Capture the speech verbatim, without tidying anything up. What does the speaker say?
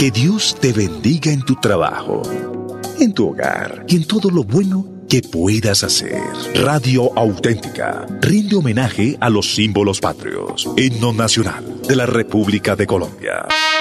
Que Dios te bendiga en tu trabajo, en tu hogar y en todo lo bueno que puedas hacer. Radio Auténtica rinde homenaje a los símbolos patrios. Himno nacional de la República de Colombia.